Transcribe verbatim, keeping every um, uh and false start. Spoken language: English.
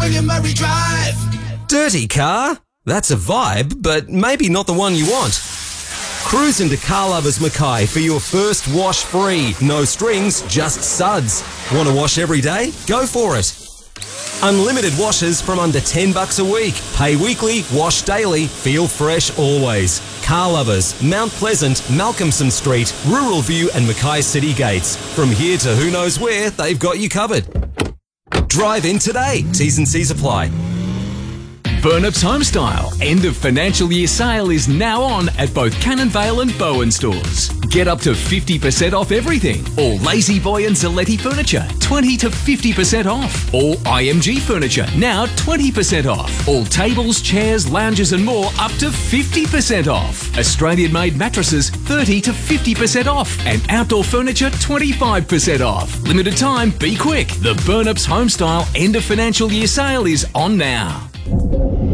William Murray Drive. Dirty car? That's a vibe, but maybe not the one you want. Cruise into Car Lovers Mackay for your first wash free. No strings, just suds. Want to wash every day? Go for it. Unlimited washes from under ten bucks a week. Pay weekly, wash daily, feel fresh always. Car Lovers, Mount Pleasant, Malcolmson Street, Rural View and Mackay City Gates. From here to who knows where, they've got you covered. Drive in today. T's and C's apply. Burnup's Homestyle end of financial year sale is now on at both Cannon Vale and Bowen stores. Get up to fifty percent off everything. All Lazy Boy and Zaletti furniture, twenty to fifty percent off. All I M G furniture, now twenty percent off. All tables, chairs, lounges and more, up to fifty percent off. Australian-made mattresses, thirty to fifty percent off. And outdoor furniture, twenty-five percent off. Limited time, be quick. The Burnup's Homestyle end of financial year sale is on now.